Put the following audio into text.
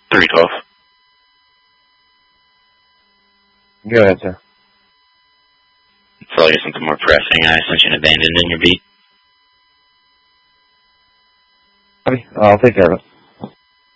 312. Go ahead, sir. So I guess something more pressing. I sent you an abandoned in your beat. I'll take care of it.